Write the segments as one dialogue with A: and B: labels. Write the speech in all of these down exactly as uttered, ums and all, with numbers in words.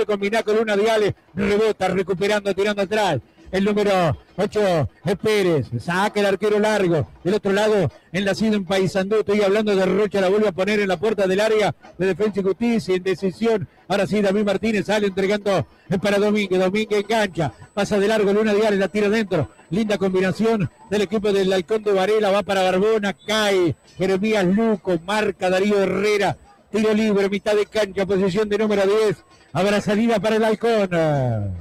A: quiere combinar con Luna Diales, rebota, recuperando, tirando atrás. El número ocho es Pérez, saca el arquero largo. Del otro lado, en la Ciudad en Paysandú, estoy hablando de Rocha, la vuelve a poner en la puerta del área de Defensa y Justicia, en decisión. Ahora sí, David Martínez sale entregando para Domínguez, Domínguez engancha, pasa de largo, Luna Diales la tira dentro. Linda combinación del equipo del Halcón de Varela, va para Barbona, cae Jeremías Luco, marca Darío Herrera, tiro libre, mitad de cancha, posición de número diez. Habrá salida para el Halcón.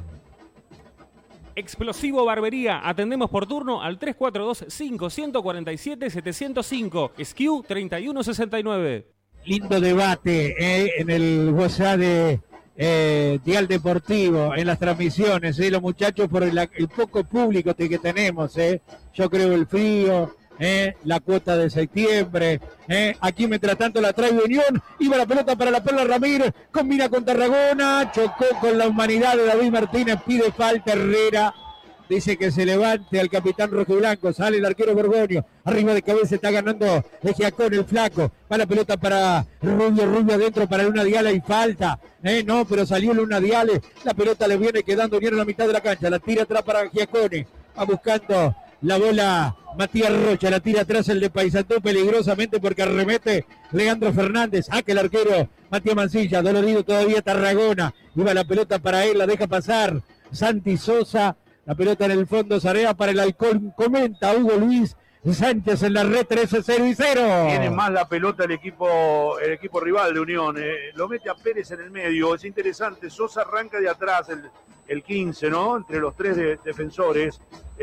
B: Explosivo Barbería, atendemos por turno al tres cuatro dos, cinco cuatro siete, siete cero cinco, S K U treinta y uno sesenta y nueve.
A: Lindo debate eh, en el WhatsApp de eh, Dial Deportivo, en las transmisiones, eh, los muchachos por el, el poco público que tenemos, eh. Yo creo el frío, eh, la cuota de septiembre, eh. Aquí mientras tanto la trae Unión, iba la pelota para la Perla Ramírez, combina con Tarragona, chocó con la humanidad de David Martínez, pide falta Herrera, dice que se levante al capitán rojiblanco, sale el arquero Borgoño, arriba de cabeza está ganando el Giacón, el flaco, va la pelota para Rubio, Rubio adentro para Luna Diales y falta, eh, no, pero salió Luna Diales, la pelota le viene quedando Unión en la mitad de la cancha, la tira atrás para Giacone, va buscando la bola Matías Rocha, la tira atrás el de Paysandú peligrosamente porque arremete Leandro Fernández, saca el arquero Matías Mancilla, dolorido todavía Tarragona, iba la pelota para él, la deja pasar Santi Sosa, la pelota en el fondo, Zarea para el Halcón, comenta Hugo Luis Sánchez en la red, trece cero y cero.
C: Tiene más la pelota el equipo el equipo rival de Unión, eh. Lo mete a Pérez en el medio, es interesante, Sosa arranca de atrás, el, el quince, ¿no? Entre los tres de, defensores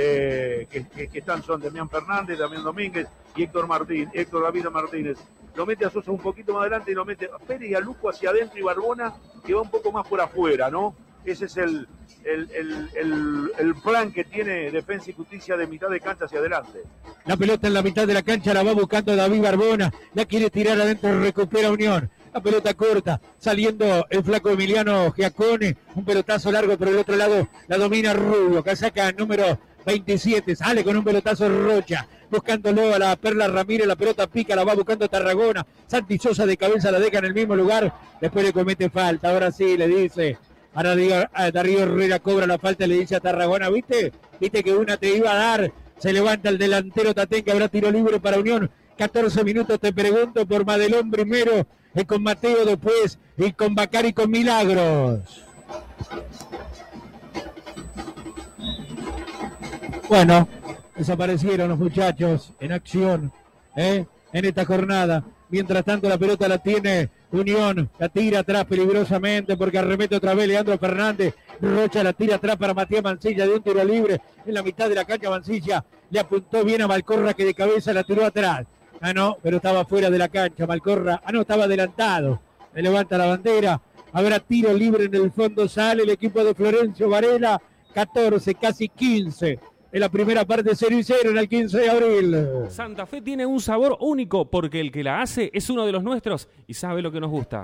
C: eh, que, que, que están son Damián Fernández, Damián Domínguez y Héctor Martín, Héctor David Martínez. Lo mete a Sosa un poquito más adelante y lo mete a Pérez y a Luco hacia adentro y Barbona que va un poco más por afuera, ¿no? Ese es el, el, el, el, el plan que tiene Defensa y Justicia de mitad de cancha hacia adelante.
A: La pelota en la mitad de la cancha la va buscando David Barbona, la quiere tirar adentro, recupera Unión. La pelota corta, saliendo el flaco Emiliano Giacone, un pelotazo largo por el otro lado, la domina Rubio, que saca número veintisiete, sale con un pelotazo Rocha, buscándolo a la Perla Ramírez, la pelota pica, la va buscando Tarragona, Santi Sosa de cabeza la deja en el mismo lugar, después le comete falta, ahora sí le dice, ahora Darío Herrera cobra la falta, le dice a Tarragona, ¿viste? ¿Viste que una te iba a dar? Se levanta el delantero Tatén, que habrá tiro libre para Unión, catorce minutos te pregunto por Madelón primero, y con Mateo después, y con Bacari con Milagros. Bueno, desaparecieron los muchachos en acción, ¿eh? En esta jornada. Mientras tanto la pelota la tiene Unión, la tira atrás peligrosamente porque arremete otra vez Leandro Fernández, Rocha la tira atrás para Matías Mancilla de un tiro libre en la mitad de la cancha. Mancilla le apuntó bien a Malcorra que de cabeza la tiró atrás. Ah no, pero estaba fuera de la cancha Malcorra, ah no, estaba adelantado, le levanta la bandera, habrá tiro libre en el fondo, sale el equipo de Florencio Varela, catorce, casi quince. En la primera parte cero y cero en el quince de abril.
B: Santa Fe tiene un sabor único porque el que la hace es uno de los nuestros y sabe lo que nos gusta.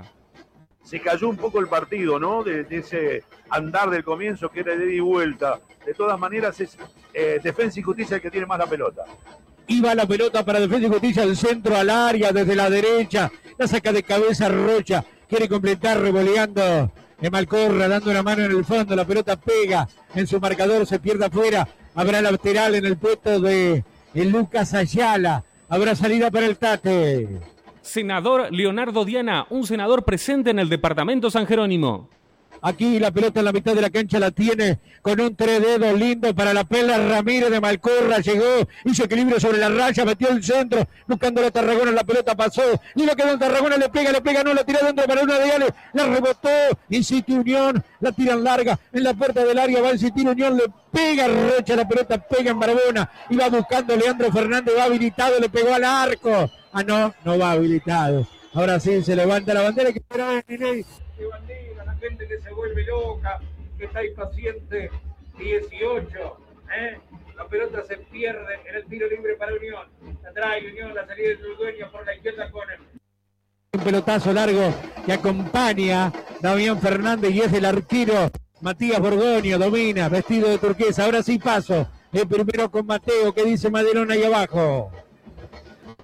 C: Se cayó un poco el partido, ¿no? De, de ese andar del comienzo que era de ida y vuelta. De todas maneras es eh, Defensa y Justicia el que tiene más la pelota.
A: Iba la pelota para Defensa y Justicia del centro al área desde la derecha. La saca de cabeza Rocha. Quiere completar revoleando de Malcorra, dando una mano en el fondo. La pelota pega en su marcador, se pierde afuera. Habrá lateral en el puesto de Lucas Ayala. Habrá salida para el Tate.
B: Senador Leonardo Diana, un senador presente en el departamento San Jerónimo.
A: Aquí la pelota en la mitad de la cancha la tiene con un tres dedos lindo para la Perla Ramírez de Malcorra. Llegó, hizo equilibrio sobre la raya, metió el centro, buscando la Tarragona, la pelota pasó. Y lo quedó en Tarragona, le pega, le pega, no, la tira dentro para una de Ale, la rebotó, insiste Unión, la tiran larga, en la puerta del área va a insistir Unión, le pega Rocha, la pelota pega en Barbona, y va buscando Leandro Fernández, va habilitado, le pegó al arco. Ah, no, no va habilitado. Ahora sí, se levanta la bandera que esperaba Niney. De bandera, la gente que se vuelve loca, que está impaciente, dieciocho, ¿eh? La pelota se pierde en el tiro libre para Unión, la trae Unión, la salida de su dueño por la izquierda con el... Un pelotazo largo que acompaña Damián Fernández y es el arquero Matías Borgoño, domina, vestido de turquesa, ahora sí paso, el primero con Mateo, que dice Madelón ahí abajo.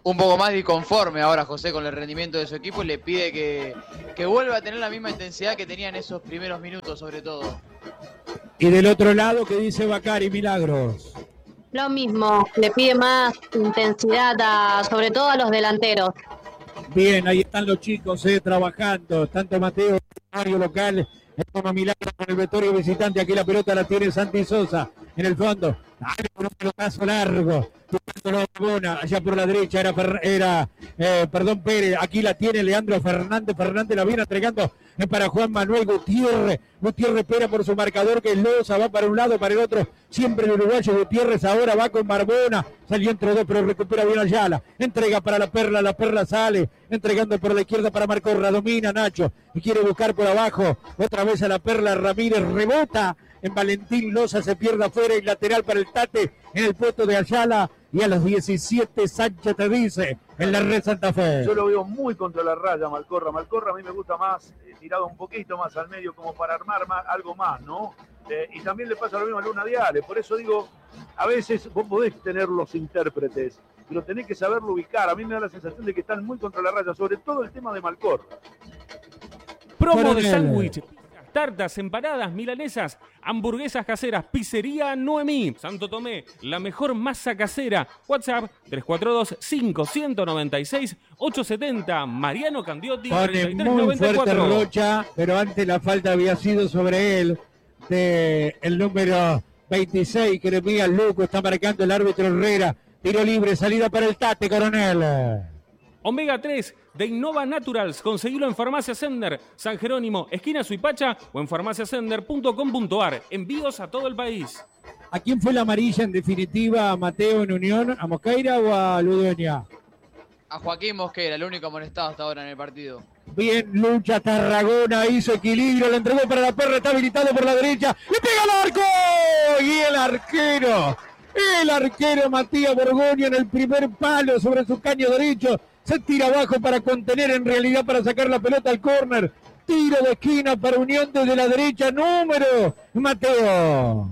D: un poco más disconforme ahora José con el rendimiento de su equipo y le pide que, que vuelva a tener la misma intensidad que tenía en esos primeros minutos sobre todo.
A: Y del otro lado, ¿qué dice Bacari Milagros?
E: Lo mismo, le pide más intensidad a, sobre todo a los delanteros.
A: Bien, ahí están los chicos eh, trabajando, tanto Mateo, Mario local, el toma Milagros con el vectorio visitante, aquí la pelota la tiene Santi Sosa en el fondo, dale por un pelotazo largo, Bona, allá por la derecha era, era eh, perdón Pérez, aquí la tiene Leandro Fernández, Fernández la viene entregando eh, para Juan Manuel Gutiérrez, Gutiérrez espera por su marcador que es Loza, va para un lado, para el otro, siempre el uruguayo Gutiérrez ahora va con Barbona, salió entre dos pero recupera bien Ayala, entrega para la Perla, la Perla sale, entregando por la izquierda para Marcorra, domina Nacho, y quiere buscar por abajo, otra vez a la Perla, Ramírez rebota, en Valentín Loza se pierde afuera y lateral para el Tate en el puesto de Ayala y a los diecisiete Sánchez te dice en la Red Santa Fe.
C: Yo lo veo muy contra la raya Malcorra. Malcorra a mí me gusta más, eh, tirado un poquito más al medio como para armar más, algo más, ¿no? Eh, y también le pasa lo mismo a Luna Diale, por eso digo, a veces vos podés tener los intérpretes, pero tenés que saberlo ubicar. A mí me da la sensación de que están muy contra la raya, sobre todo el tema de Malcorra.
B: Promo de sándwich. Tartas, empanadas, milanesas, hamburguesas caseras, pizzería Noemí, Santo Tomé, la mejor masa casera. WhatsApp tres cuatro dos, cinco nueve seis, ocho siete cero, Mariano Candiotti.
A: Pone muy fuerte Rocha, pero antes la falta había sido sobre él, de el número veintiséis, Jeremías Luco, está marcando el árbitro Herrera, tiro libre, salida para el Tate, Coronel.
B: Omega tres de Innova Naturals, conseguilo en Farmacia Sender, San Jerónimo, esquina Suipacha o en farmacia sender punto com punto ar. Envíos a todo el país.
A: ¿A quién fue la amarilla en definitiva? ¿A Mateo en Unión, a Mosqueira o a Ludueña?
D: A Joaquín Mosquera, el único amonestado hasta ahora en el partido.
A: Bien, lucha Tarragona, hizo equilibrio, le entregó para la Perla, está habilitado por la derecha, le pega al arco y el arquero, el arquero Matías Borgoño en el primer palo sobre su caño derecho. Se tira abajo para contener, en realidad para sacar la pelota al córner. Tiro de esquina para Unión desde la derecha, número Mateo.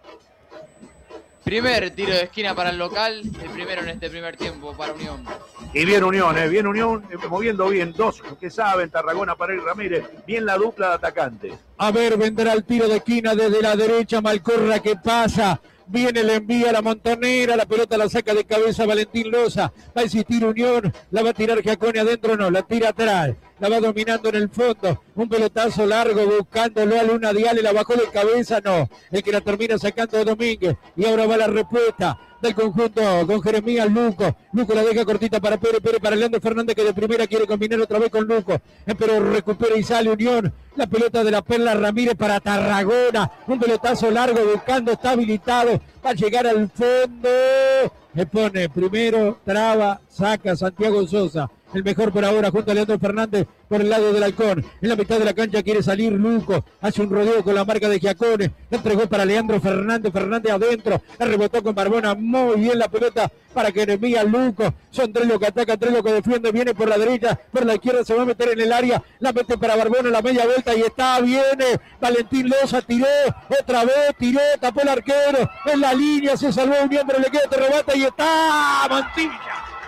D: Primer tiro de esquina para el local, el primero en este primer tiempo para Unión.
C: Y bien Unión, eh, bien Unión, eh, moviendo bien, dos que saben, Tarragona, Paredes, Ramírez, bien la dupla de atacantes.
A: A ver, vendrá el tiro de esquina desde la derecha, Malcorra que pasa. Viene, le envía a la Montonera, la pelota la saca de cabeza Valentín Loza, va a insistir Unión, la va a tirar Giacone adentro, no, la tira atrás, la va dominando en el fondo, un pelotazo largo buscándolo a Luna Diale, la bajó de cabeza, no, el que la termina sacando de Domínguez, y ahora va la respuesta del conjunto con Jeremías Luco, Luco la deja cortita para Pérez, Pérez para Leandro Fernández que de primera quiere combinar otra vez con Luco, pero recupera y sale Unión, la pelota de la Perla Ramírez para Tarragona, un pelotazo largo buscando, está habilitado, va a llegar al fondo, le pone primero, traba, saca Santiago Sosa, el mejor por ahora junto a Leandro Fernández por el lado del Halcón, en la mitad de la cancha quiere salir Luco, hace un rodeo con la marca de Giacone, la entregó para Leandro Fernández, Fernández adentro, la rebotó con Barbona, muy bien la pelota para Jeremías Luco, son tres los que atacan, tres los que defienden, viene por la derecha, por la izquierda se va a meter en el área, la mete para Barbona, la media vuelta y está, viene, Valentín Loza tiró, otra vez tiró, tapó el arquero, en la línea, se salvó Unión, pero le queda, te rebata y está, Mancilla.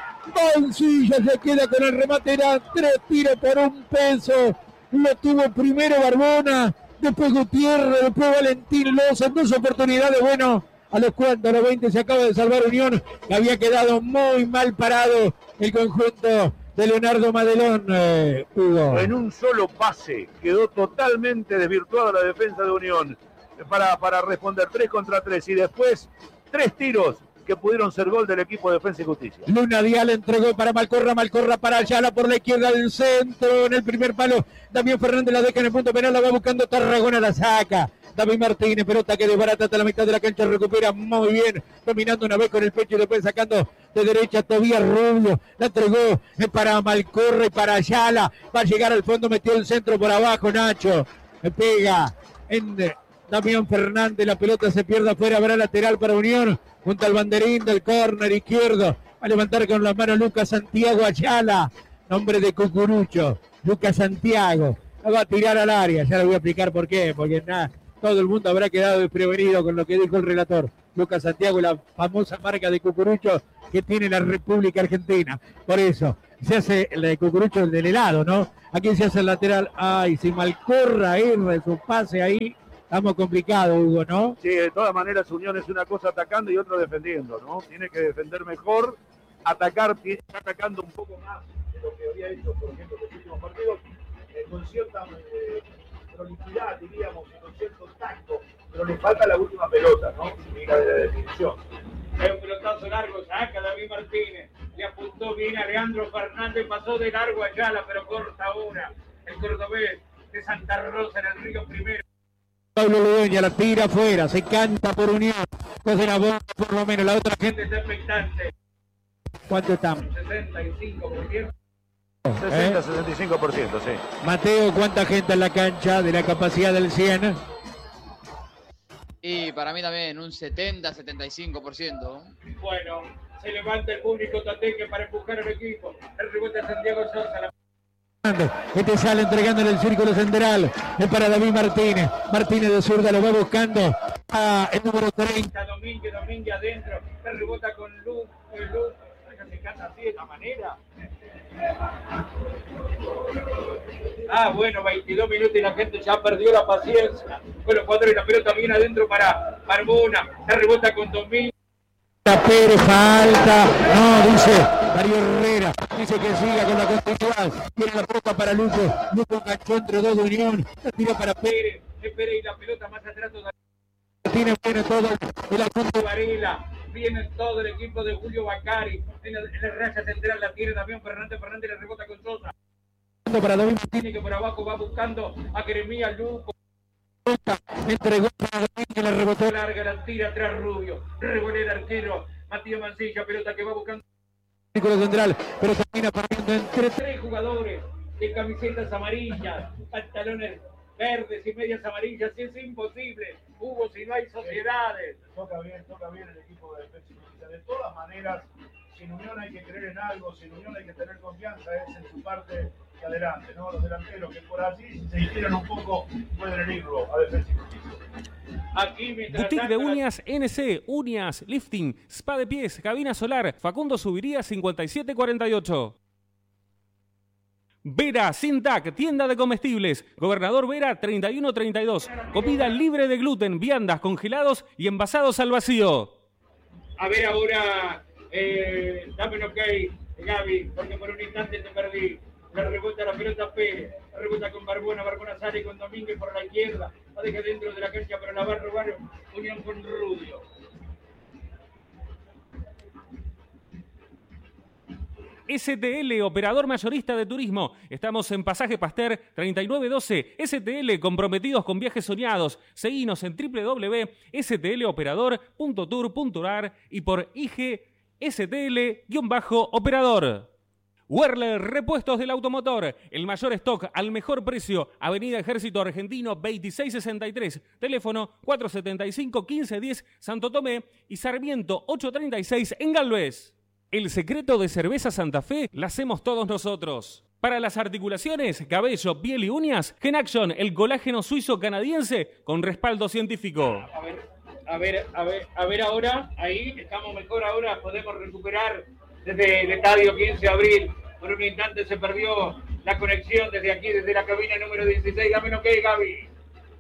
A: Mancilla se queda con el remate, eran tres tiros por un peso, lo tuvo primero Barbona, después Gutiérrez, después Valentín Loza, en dos oportunidades, bueno, a los cuantos, a los veinte se acaba de salvar Unión, que había quedado muy mal parado el conjunto de Leonardo Madelón, eh, Hugo.
C: En un solo pase quedó totalmente desvirtuada la defensa de Unión para, para responder tres contra tres y después tres tiros que pudieron ser gol del equipo de Defensa y Justicia.
A: Luna Dial entregó para Malcorra, Malcorra para Ayala por la izquierda del centro, en el primer palo, Damián Fernández la deja en el punto penal, la va buscando Tarragona, la saca, David Martínez, pelota que desbarata hasta la mitad de la cancha, recupera muy bien, dominando una vez con el pecho y después sacando de derecha Tobías Rubio, la entregó para Malcorra y para Ayala, va a llegar al fondo, metió el centro por abajo, Nacho, me pega en Damián Fernández, la pelota se pierde afuera, habrá lateral para Unión, junto al banderín del córner izquierdo, va a levantar con las manos Lucas Santiago Ayala, nombre de Cucurucho, Lucas Santiago, la va a tirar al área, ya le voy a explicar por qué, porque nada, todo el mundo habrá quedado desprevenido con lo que dijo el relator Lucas Santiago, la famosa marca de cucurucho que tiene la República Argentina. Por eso, se hace el de cucurucho, el del helado, ¿no? Aquí se hace el lateral. Ay, si Malcorra erra su pase ahí, estamos complicados, Hugo, ¿no?
C: Sí, de todas maneras, Unión es una cosa atacando y otra defendiendo, ¿no? Tiene que defender mejor, atacar, está atacando un poco más de lo que había hecho, por ejemplo, en los últimos partidos, eh, con cierta eh, proliquidad, diríamos, con cierto tacto, pero le falta la última pelota, ¿no? Y la de la definición.
F: Es un pelotazo largo, saca David Martínez, le apuntó bien a Leandro Fernández, pasó de largo a Ayala, pero corta ahora el cordobés de Santa Rosa en el Río Primero.
A: Pablo Ludueña la tira afuera, se canta por Unión, coge la bola por lo menos, la otra gente
F: está expectante.
A: ¿Cuánto estamos?
F: sesenta y cinco por ciento.
C: sesenta, sesenta y cinco por ciento, sí.
A: Mateo, ¿cuánta gente en la cancha de la capacidad del cien?
D: Y para mí también un setenta, setenta y cinco por ciento.
F: Bueno, se levanta el público tateque para empujar al equipo. El rebote de Santiago Sosa. La...
A: Este sale entregando en el círculo central. Es para David Martínez. Martínez de zurda lo va buscando. Ah, el número treinta.
F: Domínguez, Domínguez adentro. Se rebota con Luz. Luz. Se canta así de esta manera. Ah, bueno, veintidós minutos y la gente ya perdió la paciencia. Con los cuatro y la pelota viene adentro para Barbona. Se rebota con Domínguez.
A: Pérez, falta. No, dice Darío Herrera. Dice que siga con la continuidad. Tiene la pelota para Luco. Luco enganchó entre dos de Unión. La tira para Pérez.
F: Pérez. Pérez y la pelota más atrás todavía.
A: Tiene, viene todo el asunto.
F: Varela. Viene todo el equipo de Julio Bacari. En la, en la raya central la tiene también Fernández. Fernández le rebota con Sosa.
A: Para David Martínez,
F: que por abajo va buscando a Jeremías Luco.
A: Entregó para David que la rebotó.
F: Larga la tira atrás Rubio. Revolea el arquero. Matías Mancilla, pelota que va buscando.
A: Círculo central, pero termina perdiendo entre
F: tres jugadores de camisetas amarillas, pantalones verdes y medias amarillas. Es imposible, Hugo, si no hay sociedades.
C: Toca bien, toca bien el equipo de Defensa y Justicia. De todas maneras, sin Unión hay que creer en algo, sin Unión hay que tener confianza, es en su parte de adelante, ¿no? Los delanteros que por allí, si se inspiran un poco, pueden herirlo a Defensa y Justicia.
F: Aquí
B: Boutique de uñas N C, uñas, lifting, spa de pies, cabina solar, Facundo Subiría cincuenta y siete cuarenta y ocho. Vera Sintac, tienda de comestibles, Gobernador Vera treinta y uno treinta y dos, comida libre de gluten, viandas, congelados y envasados al vacío.
F: A ver ahora, eh, dame un ok, Gaby, porque por un instante te perdí. La rebota la pelota Pérez, la rebota con Barbona, Barbona sale con Domínguez por la izquierda, la deja dentro de la cancha, pero la va a robar Unión con Rubio.
B: S T L, operador mayorista de turismo. Estamos en Pasaje Pasteur treinta y nueve doce. S T L, comprometidos con viajes soñados. Seguinos en doble u doble u doble u punto s t l operador punto tour punto a r y por I G S T L-operador. Werler Repuestos del Automotor, el mayor stock al mejor precio, Avenida Ejército Argentino veintiséis sesenta y tres, teléfono cuatro setenta y cinco, quince diez, Santo Tomé y Sarmiento ochocientos treinta y seis en Galvez. El secreto de Cerveza Santa Fe la hacemos todos nosotros. Para las articulaciones, cabello, piel y uñas, Genaction, el colágeno suizo canadiense con respaldo científico.
F: A ver, a ver, a ver, a ver ahora, ahí estamos mejor ahora, podemos recuperar desde el estadio quince de abril. Por un instante se perdió la conexión desde aquí, desde la cabina número dieciséis. Dame un ok, Gaby.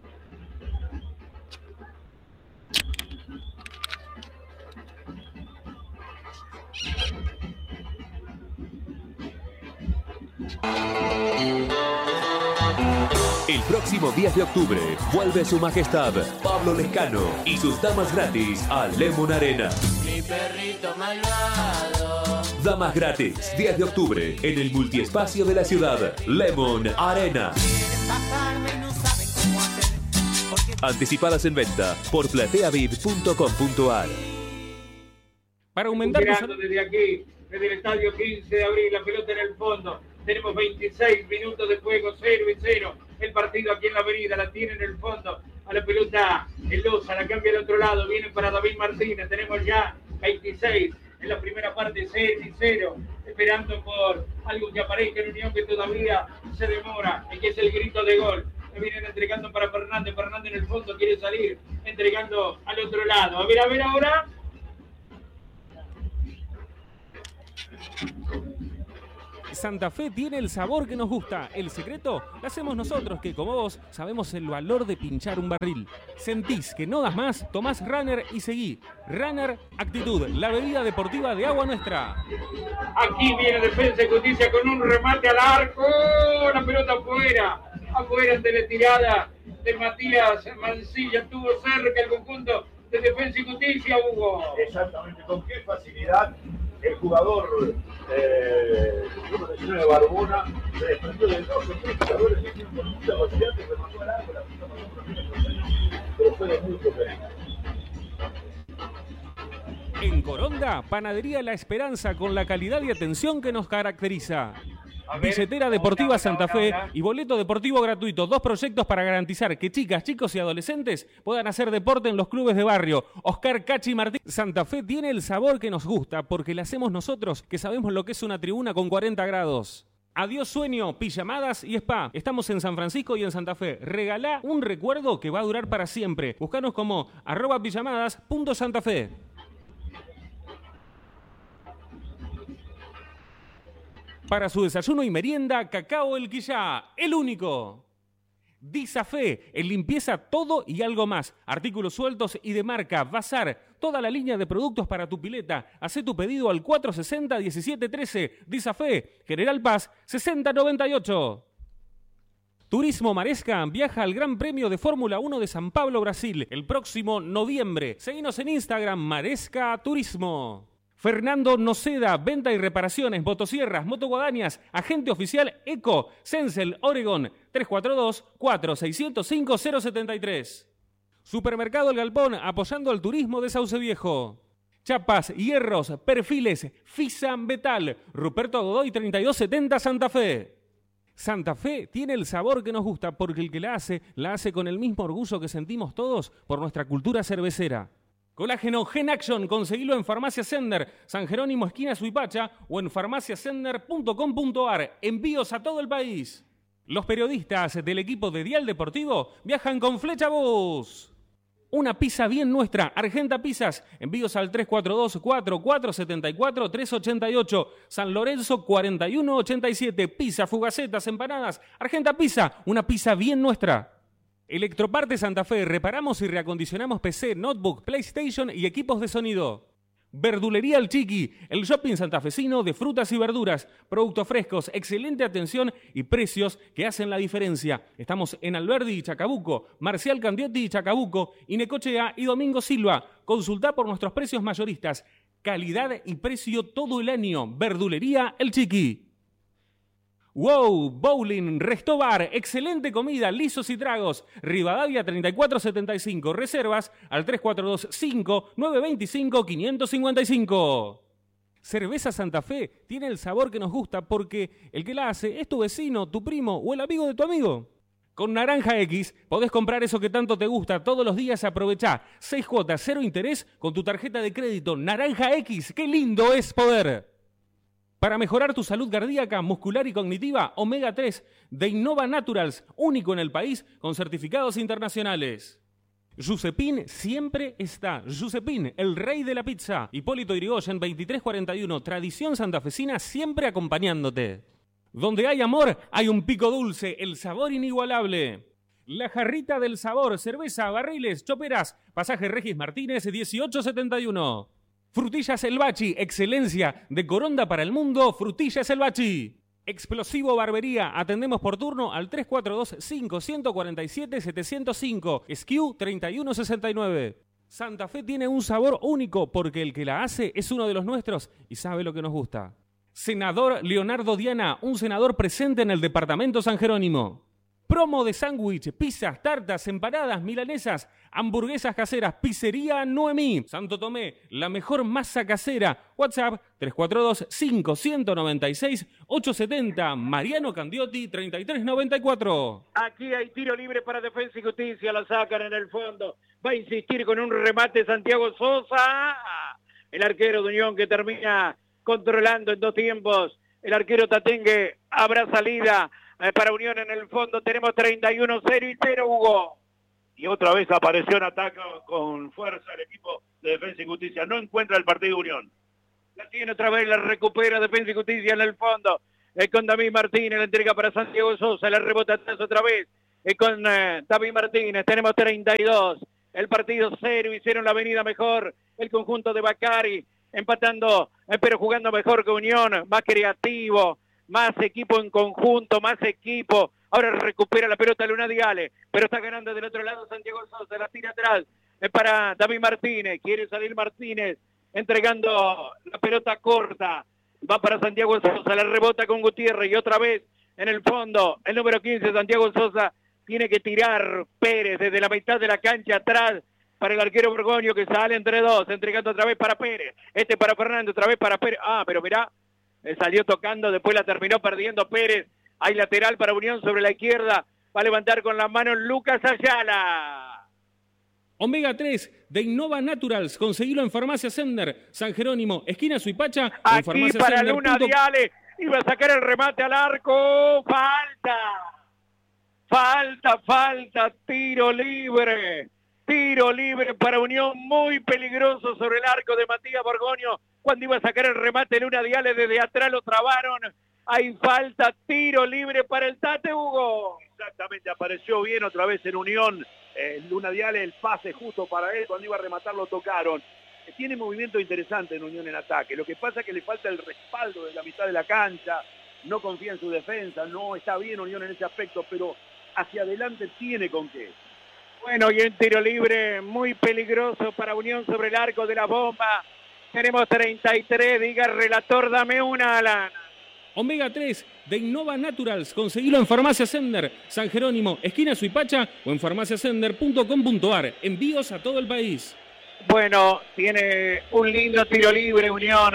G: El próximo diez de octubre vuelve su majestad Pablo Lescano y sus damas gratis a Lemon Arena.
H: Mi perrito malvado.
G: Damas gratis, diez de octubre, en el multiespacio de la ciudad, Lemon Arena. Anticipadas en venta por plateavid punto com punto a r.
B: Para aumentar
F: Mirando desde aquí, desde el estadio quince de abril, la pelota en el fondo. Tenemos veintiséis minutos de juego, cero y cero. El partido aquí en la avenida, la tiene en el fondo. A la pelota el Loza, la cambia al otro lado. Viene para David Martínez. Tenemos ya veintiséis en la primera parte, seis y cero. Esperando por algo que aparezca en Unión que todavía se demora. Aquí es el grito de gol. Me vienen entregando para Fernández. Fernández en el fondo quiere salir, entregando al otro lado. A ver, a ver ahora.
B: Santa Fe tiene el sabor que nos gusta. El secreto lo hacemos nosotros, que como vos sabemos el valor de pinchar un barril. Sentís que no das más, tomás Runner y seguí. Runner Actitud, la bebida deportiva de Agua Nuestra.
F: Aquí viene Defensa y Justicia con un remate al arco. La pelota afuera. Afuera ante la tirada de Matías Mancilla. Estuvo cerca el conjunto de Defensa y Justicia, Hugo.
C: Exactamente, con qué facilidad el jugador eh, número diecinueve de Barbona se desprendió de dos o tres jugadores que tienen con mucha facilidad, que se mandó al arco, la pelota pasó por la pero fue de muy preferente.
B: En Coronda, Panadería La Esperanza, con la calidad y atención que nos caracteriza. Billetera Deportiva Santa Fe y boleto deportivo gratuito. Dos proyectos para garantizar que chicas, chicos y adolescentes puedan hacer deporte en los clubes de barrio. Oscar Cachi Martín. Santa Fe tiene el sabor que nos gusta porque le hacemos nosotros, que sabemos lo que es una tribuna con cuarenta grados. Adiós sueño, pijamadas y spa. Estamos en San Francisco y en Santa Fe. Regalá un recuerdo que va a durar para siempre. Búscanos como arroba pijamadas punto Santa Fe. Para su desayuno y merienda, Cacao El Quillá, el único. Disafé, en limpieza todo y algo más. Artículos sueltos y de marca, bazar, toda la línea de productos para tu pileta. Hacé tu pedido al cuatro sesenta diecisiete trece. Disafé, General Paz sesenta noventa y ocho. Turismo Maresca viaja al Gran Premio de Fórmula uno de San Pablo, Brasil, el próximo noviembre. Seguinos en Instagram, Maresca Turismo. Fernando Noceda, venta y reparaciones, motosierras, motoguadañas, agente oficial Eco, Sensel, Oregon, tres cuatro dos, cuatro seis cero cinco, cero siete tres. Supermercado El Galpón, apoyando al turismo de Sauce Viejo. Chapas, hierros, perfiles, Fisa Metal, Ruperto Godoy treinta y dos setenta, Santa Fe. Santa Fe tiene el sabor que nos gusta porque el que la hace, la hace con el mismo orgullo que sentimos todos por nuestra cultura cervecera. Colágeno Gen Action, conseguilo en Farmacia Sender, San Jerónimo esquina Suipacha o en farmacia sender punto com punto ar. Envíos a todo el país. Los periodistas del equipo de Dial Deportivo viajan con Flecha Bus. Una pizza bien nuestra, Argenta Pizzas. Envíos al tres cuatro dos, cuatro cuatro siete cuatro, tres ocho ocho. San Lorenzo cuarenta y uno ochenta y siete. Pizza, fugacetas, empanadas. Argenta Pizza, una pizza bien nuestra. Electroparte Santa Fe, reparamos y reacondicionamos P C, notebook, PlayStation y equipos de sonido. Verdulería El Chiqui, el shopping santafesino de frutas y verduras, productos frescos, excelente atención y precios que hacen la diferencia. Estamos en Alberdi y Chacabuco, Marcial Candiotti y Chacabuco, Inecochea y Domingo Silva. Consultá por nuestros precios mayoristas. Calidad y precio todo el año. Verdulería El Chiqui. Wow, Bowling, Resto Bar, excelente comida, lisos y tragos. Rivadavia treinta y cuatro setenta y cinco, reservas al tres cuatro dos, cinco nueve dos cinco, cinco cinco cinco. Cerveza Santa Fe tiene el sabor que nos gusta porque el que la hace es tu vecino, tu primo o el amigo de tu amigo. Con Naranja X podés comprar eso que tanto te gusta todos los días. Aprovechá seis cuotas, cero interés con tu tarjeta de crédito. Naranja X, qué lindo es poder. Para mejorar tu salud cardíaca, muscular y cognitiva, Omega tres de Innova Naturals, único en el país con certificados internacionales. Giuseppin siempre está. Giuseppin, el rey de la pizza. Hipólito Yrigoyen, veintitrés cuarenta y uno, tradición santafesina siempre acompañándote. Donde hay amor, hay un pico dulce, el sabor inigualable. La Jarrita del Sabor, cerveza, barriles, choperas, pasaje Regis Martínez, dieciocho setenta y uno. Frutillas El Bachi, excelencia de Coronda para el mundo, Frutillas El Bachi. Explosivo Barbería, atendemos por turno al tres cuatro dos, cinco cuatro siete, siete cero cinco, S K U treinta y uno sesenta y nueve. Santa Fe tiene un sabor único porque el que la hace es uno de los nuestros y sabe lo que nos gusta. Senador Leonardo Diana, un senador presente en el departamento San Jerónimo. Promo de sándwich, pizzas, tartas, empanadas, milanesas, hamburguesas caseras, Pizzería Noemí, Santo Tomé, la mejor masa casera. WhatsApp tres cuatro dos, cinco nueve seis, ocho siete cero, Mariano Candiotti treinta y tres noventa y cuatro.
F: Aquí hay tiro libre para Defensa y Justicia, la sacan en el fondo. Va a insistir con un remate Santiago Sosa, el arquero de Unión que termina controlando en dos tiempos. El arquero Tatengue habrá salida eh, para Unión en el fondo. Tenemos treinta y uno cero y cero, Hugo.
C: Y otra vez apareció en ataque con fuerza el equipo de Defensa y Justicia. No encuentra el partido Unión.
F: La tiene otra vez, la recupera Defensa y Justicia en el fondo. Es con David Martínez, la entrega para Santiago Sosa, la rebota atrás otra vez. Es con eh, David Martínez, tenemos treinta y dos. El partido cero, hicieron la avenida mejor. El conjunto de Bacari, empatando, eh, pero jugando mejor que Unión. Más creativo, más equipo en conjunto, más equipo. Ahora recupera la pelota Luna Diale, pero está ganando del otro lado Santiago Sosa, la tira atrás. Es para David Martínez, quiere salir Martínez, entregando la pelota corta. Va para Santiago Sosa, la rebota con Gutiérrez y otra vez en el fondo, el número quince, Santiago Sosa, tiene que tirar Pérez desde la mitad de la cancha atrás para el arquero Borgoño que sale entre dos, entregando otra vez para Pérez, este para Fernández, otra vez para Pérez. Ah, pero mirá, salió tocando, después la terminó perdiendo Pérez. Hay lateral para Unión sobre la izquierda, va a levantar con las manos Lucas Ayala.
B: Omega tres de Innova Naturals, conseguilo en Farmacia Sender, San Jerónimo, esquina Suipacha.
F: Aquí
B: en farmacia
F: para
B: sender.
F: Luna Diale, iba a sacar el remate al arco, falta, falta, falta, tiro libre, tiro libre para Unión, muy peligroso sobre el arco de Matías Borgoño, cuando iba a sacar el remate Luna Diale, desde atrás lo trabaron, hay falta, tiro libre para el Tate, Hugo.
C: Exactamente, apareció bien otra vez en Unión. Eh, Luna Diale, el pase justo para él, cuando iba a rematar lo tocaron. Eh, tiene movimiento interesante en Unión en ataque, lo que pasa es que le falta el respaldo de la mitad de la cancha, no confía en su defensa, no está bien Unión en ese aspecto, pero hacia adelante tiene con qué.
F: Bueno, y en tiro libre muy peligroso para Unión sobre el arco de la bomba. Tenemos treinta y tres, diga relator, dame una, Alan.
B: Omega tres de Innova Naturals, conseguilo en Farmacia Sender, San Jerónimo, esquina Suipacha o en farmacia sender punto com punto ar. Envíos a todo el país.
F: Bueno, tiene un lindo tiro libre Unión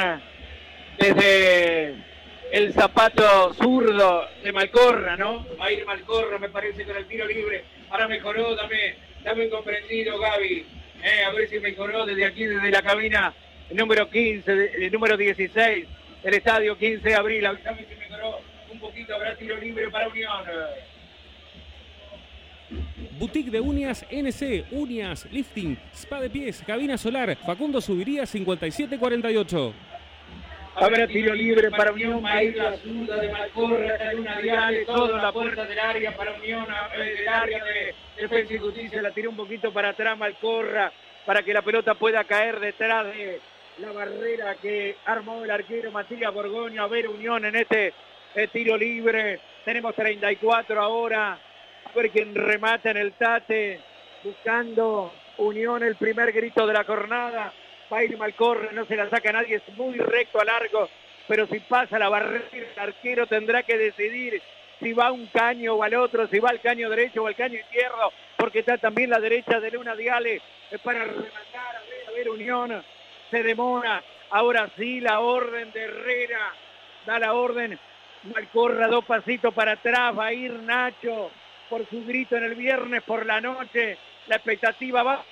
F: desde el zapato zurdo de Malcorra, ¿no? Va a ir Malcorra, me parece, con el tiro libre. Ahora mejoró, dame, dame un comprendido, Gaby. Eh, a ver si mejoró desde aquí, desde la cabina, el número quince, el número dieciséis. El estadio quince de abril, avísame si mejoró un poquito, habrá tiro libre para Unión.
B: Boutique de uñas N C, uñas, lifting, spa de pies, cabina solar, Facundo Subiría cincuenta y siete cuarenta y ocho.
F: Habrá tiro libre para Unión, va a ir la zurda de Malcorra, la Luna Diale, todo en la puerta del área para Unión, del área de Defensa y Justicia, la tiró un poquito para atrás Malcorra, para que la pelota pueda caer detrás de la barrera que armó el arquero Matías Borgoño. A ver Unión en este eh, tiro libre. Tenemos treinta y cuatro ahora. A ver quién remata en el Tate. Buscando Unión el primer grito de la jornada. Va a ir Malcorra, no se la saca nadie. Es muy recto a largo. Pero si pasa la barrera, el arquero tendrá que decidir si va a un caño o al otro. Si va al caño derecho o al caño izquierdo. Porque está también la derecha de Luna Diale para rematar. A ver, a ver Unión. Se demora, ahora sí la orden de Herrera, da la orden, Malcorra dos pasitos para atrás, va a ir Nacho por su grito en el viernes por la noche, la expectativa va,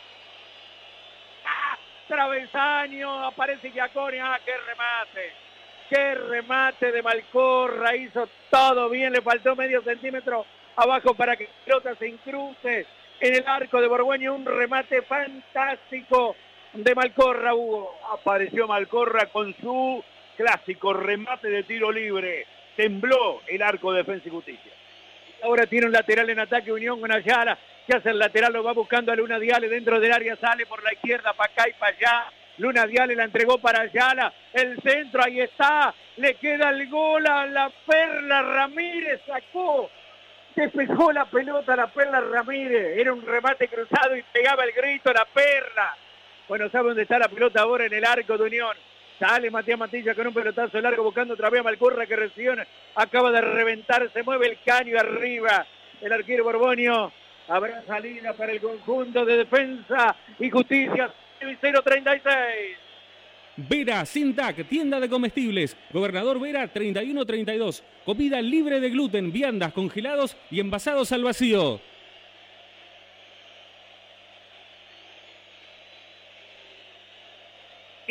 F: ¡ah! Travesaño, aparece Giaconi, ah, qué remate, qué remate de Malcorra, hizo todo bien, le faltó medio centímetro abajo para que la pelota se incruce en el arco de Borgoño, un remate fantástico de Malcorra, Hugo.
C: Apareció Malcorra con su clásico remate de tiro libre. Tembló el arco de Defensa y Justicia.
F: Ahora tiene un lateral en ataque Unión con Ayala, que hace el lateral, lo va buscando a Luna Diale dentro del área, sale por la izquierda, para acá y para allá. Luna Diale la entregó para Ayala, el centro, ahí está, le queda el gol a la Perla Ramírez, sacó, despejó la pelota a la Perla Ramírez, era un remate cruzado y pegaba el grito la Perla. Bueno, sabe dónde está la pelota ahora, en el arco de Unión. Sale Matías Matilla con un pelotazo largo buscando otra vez a Malcorra que recién acaba de reventar. Se mueve el caño arriba. El arquero Borgoño. Habrá salida para el conjunto de Defensa y Justicia. cero treinta y seis.
B: Vera Sintac, tienda de comestibles. Gobernador Vera treinta y uno treinta y dos. Comida libre de gluten, viandas, congelados y envasados al vacío.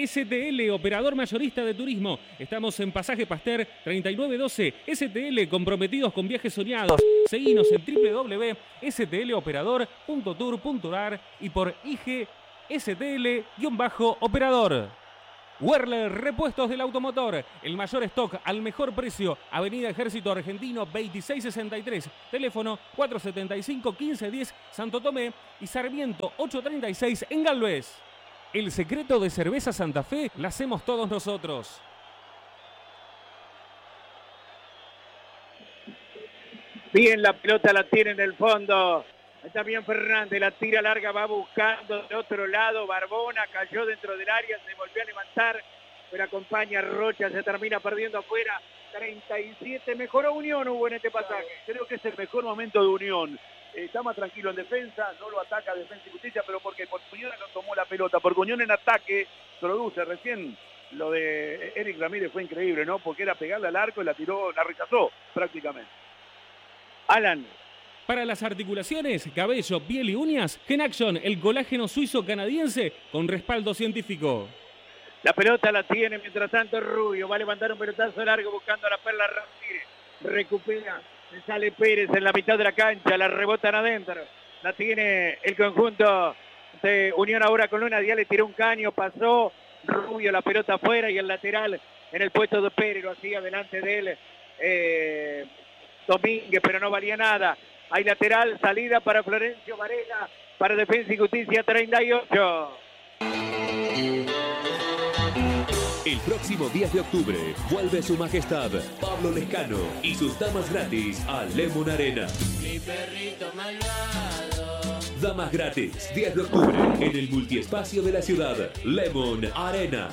B: S T L, operador mayorista de turismo. Estamos en Pasaje Pasteur treinta y nueve doce. S T L, comprometidos con viajes soñados. Seguinos en doble u doble u doble u punto s t l operador punto tour punto a r y por I G S T L-operador. Werler, repuestos del automotor. El mayor stock al mejor precio. Avenida Ejército Argentino veintiséis sesenta y tres. Teléfono cuatro setenta y cinco, quince diez, Santo Tomé. Y Sarmiento ochocientos treinta y seis en Galvez. El secreto de Cerveza Santa Fe la hacemos todos nosotros.
F: Bien, la pelota la tiene en el fondo. Está bien Fernández, la tira larga, va buscando del otro lado. Barbona cayó dentro del área, se volvió a levantar, pero acompaña a Rocha, se termina perdiendo afuera. treinta y siete, mejoró Unión, hubo en este pasaje.
C: Creo que es el mejor momento de Unión. Está más tranquilo en defensa, no lo ataca Defensa y Justicia, pero porque por Unión no tomó la pelota. Porque Unión en ataque, produce recién. Lo de Eric Ramírez fue increíble, ¿no? Porque era pegarle al arco y la tiró, la rechazó prácticamente.
F: Alan.
B: Para las articulaciones, cabello, piel y uñas, Genaction, el colágeno suizo-canadiense con respaldo científico.
F: La pelota la tiene, mientras tanto Rubio va a levantar un pelotazo largo buscando a la Perla Ramírez. Recupera, sale Pérez en la mitad de la cancha, la rebotan adentro. La tiene el conjunto de Unión ahora con Luna. Díaz le tiró un caño, pasó Rubio, la pelota afuera y el lateral en el puesto de Pérez, lo hacía delante de él eh, Domínguez, pero no valía nada. Hay lateral, salida para Florencio Varela, para Defensa y Justicia treinta y ocho.
G: El próximo diez de octubre vuelve su majestad Pablo Lescano y sus damas gratis a Lemon Arena.
H: Mi perrito malvado.
G: Damas gratis, diez de octubre, en el multiespacio de la ciudad, Lemon Arena.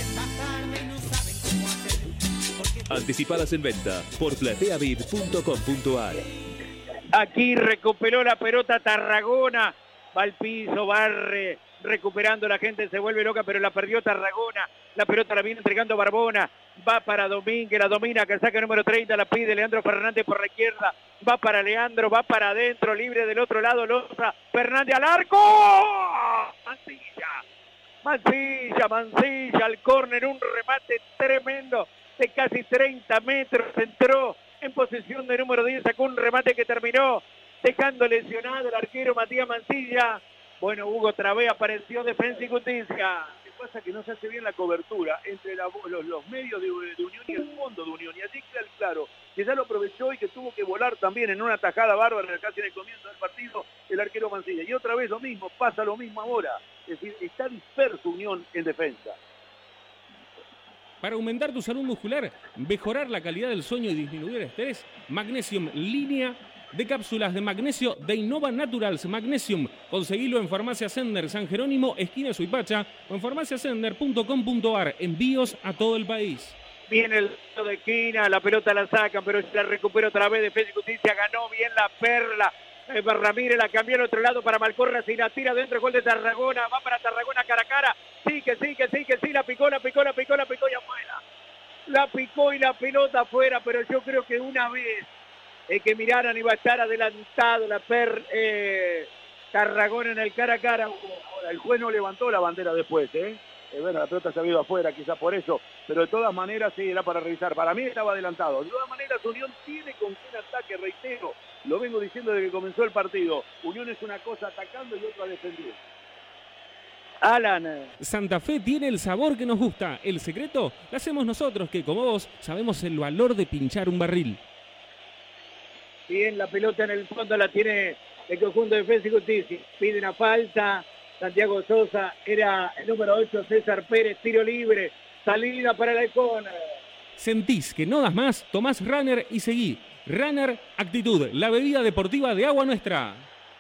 G: Anticipadas en venta por platea vid punto com punto a r.
F: Aquí recuperó la pelota Tarragona, va al piso, barre, recuperando, la gente se vuelve loca, pero la perdió Tarragona. La pelota la viene entregando Barbona, va para Domínguez, la domina, que saca el número treinta, la pide Leandro Fernández por la izquierda, va para Leandro, va para adentro, libre del otro lado, Loza, Fernández al arco, Mancilla, Mancilla, Mancilla, al córner, un remate tremendo de casi treinta metros, entró en posición de número diez, sacó un remate que terminó dejando lesionado el arquero Matías Mancilla. Bueno, Hugo Travé apareció, Defensa y Justicia.
C: Lo que pasa es que no se hace bien la cobertura entre la, los, los medios de, de Unión y el fondo de Unión. Y allí queda claro que ya lo aprovechó y que tuvo que volar también en una tajada bárbara casi en el comienzo del partido el arquero Mancilla. Y otra vez lo mismo, pasa lo mismo ahora. Es decir, está disperso Unión en defensa.
B: Para aumentar tu salud muscular, mejorar la calidad del sueño y disminuir el estrés, Magnesium, línea de cápsulas de magnesio de Innova Naturals Magnesium. Conseguilo en Farmacia Sender, San Jerónimo, esquina Suipacha, o en farmacia sender punto com punto a r. Envíos a todo el país.
F: Viene el de esquina, la pelota la sacan, pero la recupera otra vez Defensa y Justicia. Ganó bien la Perla. Eh, Ramírez la cambió al otro lado para Malcorra, si la tira dentro, gol de Tarragona, va para Tarragona cara a cara, sí que sí, que sí, que sí, la picó, la picó, la picó, la picó y afuera. La picó y la pelota afuera, pero yo creo que una vez eh, que miraran iba a estar adelantado la Per eh, Tarragona en el cara a cara.
C: Ahora, el juez no levantó la bandera después, ¿eh? Eh, bueno, la pelota se ha ido afuera, quizás por eso, pero de todas maneras sí, era para revisar. Para mí estaba adelantado. De todas maneras, Unión tiene con quién ataque, reitero, lo vengo diciendo desde que comenzó el partido. Unión es una cosa atacando y otra defendiendo.
F: Alan.
B: Santa Fe tiene el sabor que nos gusta. El secreto lo hacemos nosotros, que como vos sabemos el valor de pinchar un barril.
F: Bien, la pelota en el fondo la tiene el conjunto de Defensa y Justicia. Pide una falta. Santiago Sosa, era el número ocho, César Pérez, tiro libre, salida para el halcón.
B: Sentís que no das más, tomás Runner y seguí. Runner Actitud, la bebida deportiva de Agua Nuestra.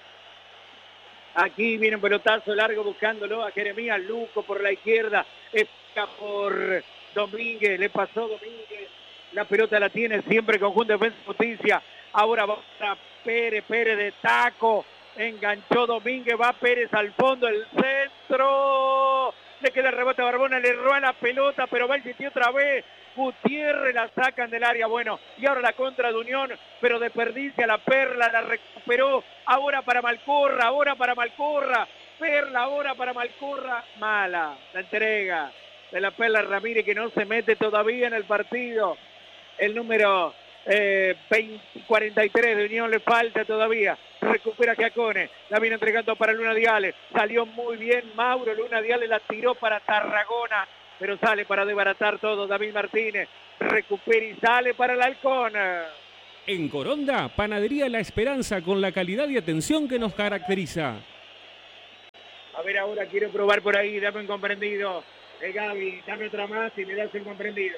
F: Aquí viene un pelotazo largo buscándolo a Jeremías Luco por la izquierda, está por Domínguez, le pasó Domínguez, la pelota la tiene siempre el conjunto de Defensa y Justicia. Ahora va para Pérez, Pérez de taco. Enganchó Domínguez, va Pérez al fondo, el centro, le queda el rebote a Barbona, le roba la pelota, pero va el sitio otra vez, Gutiérrez la sacan del área, bueno, y ahora la contra de Unión, pero desperdicia la Perla, la recuperó, ahora para Malcorra, ahora para Malcorra, Perla ahora para Malcorra, mala, la entrega, de la Perla Ramírez, que no se mete todavía en el partido. El número eh, veinte, cuarenta y tres de Unión le falta todavía. Recupera Giacone, la viene entregando para Luna Diale. Salió muy bien Mauro, Luna Diale la tiró para Tarragona, pero sale para desbaratar todo David Martínez. Recupera y sale para el Halcón.
B: En Coronda, Panadería La Esperanza, con la calidad y atención que nos caracteriza.
F: A ver, ahora quiero probar por ahí, dame un comprendido. Eh, Gaby, dame otra más y le das un comprendido.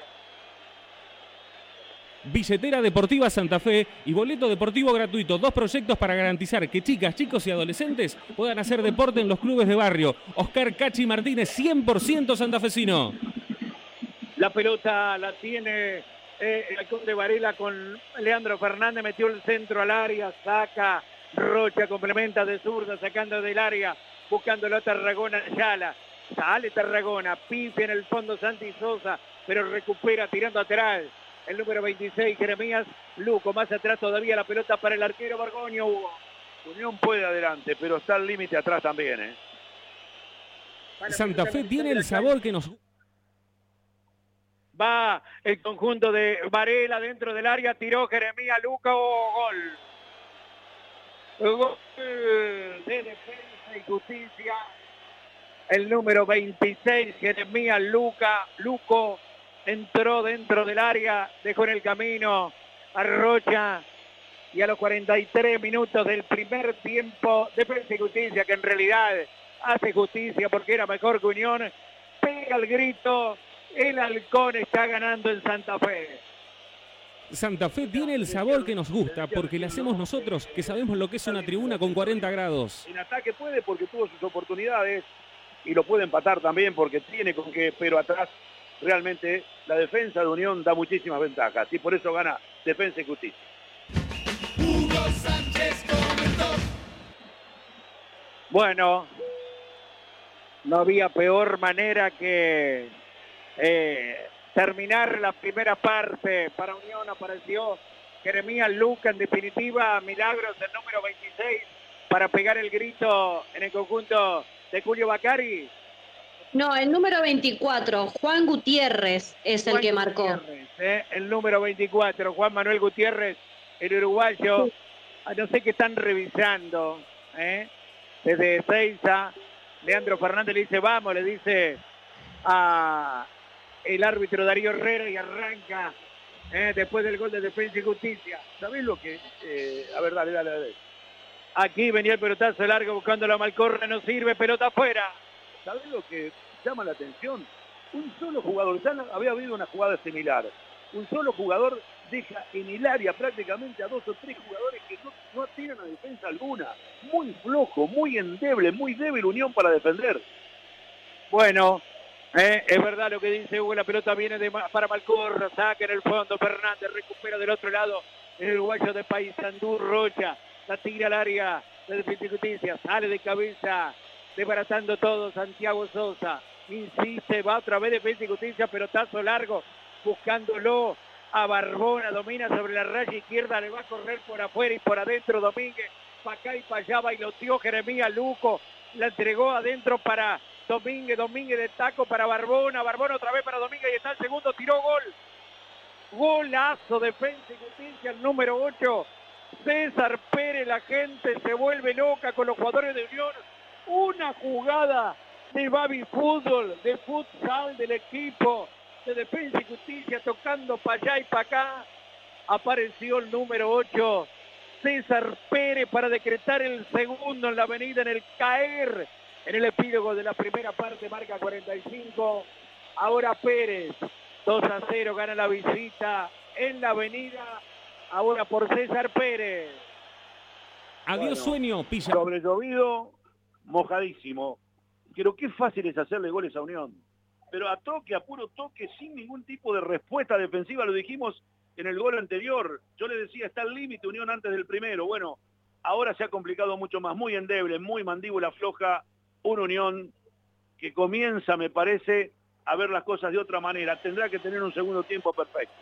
B: Billetera Deportiva Santa Fe y boleto deportivo gratuito. Dos proyectos para garantizar que chicas, chicos y adolescentes puedan hacer deporte en los clubes de barrio. Oscar Cachi Martínez, cien por ciento santafesino.
F: La pelota la tiene eh, el Halcón de Varela con Leandro Fernández. Metió el centro al área, saca Rocha, complementa de zurda, sacando del área, buscándolo a Tarragona Ayala. Sale Tarragona, pife en el fondo Santi Sosa, pero recupera tirando atrás. El número veintiséis, Jeremías Luco, más atrás todavía la pelota para el arquero Borgoño. Hugo.
C: Unión puede adelante, pero está al límite atrás también, ¿eh?
B: Santa Fe tiene el sabor que nos...
F: Va el conjunto de Varela dentro del área, tiró Jeremías Luco, gol. Gol de Defensa y Justicia. El número veintiséis, Jeremías Luca, Luco, entró dentro del área, dejó en el camino a Rocha, y a los cuarenta y tres minutos del primer tiempo, Defensa y Justicia, que en realidad hace justicia porque era mejor que Unión, pega el grito, el Halcón está ganando en Santa Fe.
B: Santa Fe tiene el sabor que nos gusta porque le hacemos nosotros, que sabemos lo que es una tribuna con cuarenta grados.
C: En ataque puede porque tuvo sus oportunidades y lo puede empatar también porque tiene con qué, pero atrás realmente la defensa de Unión da muchísimas ventajas y por eso gana Defensa y Justicia.
H: Hugo Sánchez comentó.
F: Bueno, no había peor manera que eh, terminar la primera parte. Para Unión apareció Jeremías Luca, en definitiva, Milagros, el número veintiséis, para pegar el grito en el conjunto de Julio Bacari.
E: No, el número veinticuatro, Juan Gutiérrez, es el
F: Juan
E: que marcó.
F: Gutiérrez, eh, el número veinticuatro, Juan Manuel Gutiérrez, el uruguayo.
E: Sí.
F: Ah, no sé qué están revisando. ¿eh? Desde Ezeiza, Leandro Fernández le dice, vamos, le dice a el árbitro Darío Herrera y arranca eh, después del gol de Defensa y Justicia.
C: ¿Sabés lo que? Eh, a ver, dale, dale, dale.
F: Aquí venía el pelotazo largo buscando la Malcorra, no sirve, pelota afuera.
C: ¿Sabés lo que llama la atención? Un solo jugador, ya había habido una jugada similar. Un solo jugador deja en el área prácticamente a dos o tres jugadores que no, no tienen a defensa alguna. Muy flojo, muy endeble, muy débil Unión para defender.
F: Bueno, eh, es verdad lo que dice Hugo, la pelota viene de, para Malcorra, saca en el fondo, Fernández recupera del otro lado, el uruguayo de Paysandú, Rocha, la tira al área de Defensa y Justicia, sale de cabeza, desbaratando todo Santiago Sosa, insiste, va otra vez Defensa y Justicia, pelotazo largo, buscándolo a Barbona, domina sobre la raya izquierda, le va a correr por afuera y por adentro Domínguez, para acá y para allá, bailoteó Jeremías Luco, la entregó adentro para Domínguez, Domínguez de taco para Barbona, Barbona otra vez para Domínguez y está el segundo, tiró gol, golazo, Defensa y Justicia, el número ocho, César Pérez, la gente se vuelve loca con los jugadores de Unión, una jugada de baby fútbol, de futsal del equipo de Defensa y Justicia, tocando para allá y para acá, apareció el número ocho, César Pérez, para decretar el segundo en la avenida, en el caer, en el epílogo de la primera parte, marca cuarenta y cinco, ahora Pérez, dos a cero, gana la visita en la avenida, ahora por César Pérez.
B: Adiós
C: Bueno,
B: sueño, Pilla.
C: Sobre llovido, mojadísimo. Pero qué fácil es hacerle goles a Unión. Pero a toque, a puro toque, sin ningún tipo de respuesta defensiva, lo dijimos en el gol anterior. Yo le decía, está al límite Unión antes del primero. Bueno, ahora se ha complicado mucho más, muy endeble, muy mandíbula floja, una Unión que comienza, me parece, a ver las cosas de otra manera. Tendrá que tener un segundo tiempo perfecto.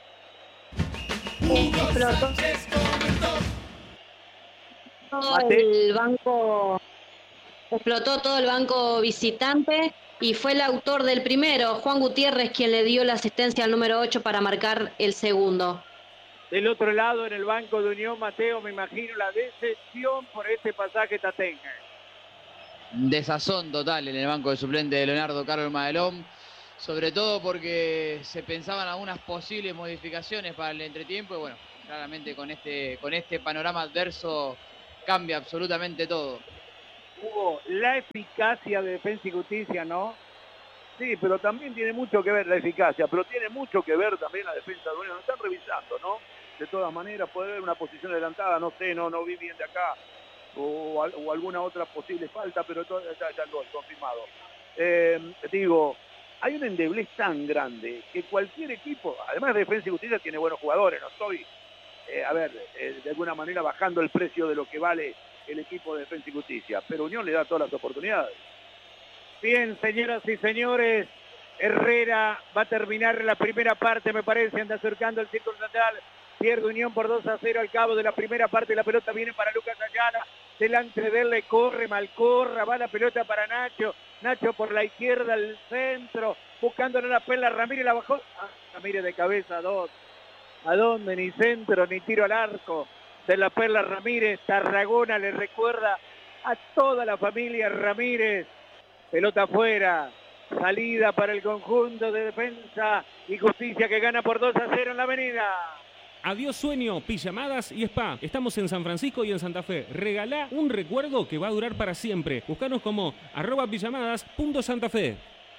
E: Explotó el banco explotó todo el banco visitante y fue el autor del primero, Juan Gutiérrez, quien le dio la asistencia al número ocho para marcar el segundo.
F: Del otro lado, en el banco de Unión, Mateo, me imagino la decepción por este pasaje Tatengue.
D: Desazón total en el banco de suplente de Leonardo Carlos Madelón, sobre todo porque se pensaban algunas posibles modificaciones para el entretiempo y bueno, claramente con este, con este panorama adverso cambia absolutamente todo.
F: Hugo, la eficacia de Defensa y Justicia, ¿no?
C: Sí, pero también tiene mucho que ver la eficacia, pero tiene mucho que ver también la defensa de Unión. Lo están revisando, ¿no? De todas maneras, puede haber una posición adelantada, no sé, no, no vi bien de acá, o, o alguna otra posible falta, pero todo, ya, ya el gol, confirmado. Eh, digo, hay un endeblez tan grande que cualquier equipo, además de Defensa y Justicia, tiene buenos jugadores, no estoy, eh, a ver, eh, de alguna manera bajando el precio de lo que vale el equipo de Defensa y Justicia, pero Unión le da todas las oportunidades.
F: Bien, señoras y señores, Herrera va a terminar la primera parte, me parece, anda acercando el círculo central, pierde Unión por dos a cero al cabo de la primera parte, la pelota viene para Lucas Ayala, delante de él le corre Malcorra, va la pelota para Nacho, Nacho por la izquierda, al centro, buscándole la Perla, Ramírez la bajó, ah, Ramírez de cabeza, dos, ¿a dónde? Ni centro, ni tiro al arco de la Perla Ramírez, Tarragona le recuerda a toda la familia Ramírez, pelota afuera, salida para el conjunto de Defensa y Justicia que gana por dos a cero en la avenida.
B: Adiós sueño, pijamadas y spa. Estamos en San Francisco y en Santa Fe. Regalá un recuerdo que va a durar para siempre. Buscanos como arroba pijamadas punto Santa Fe.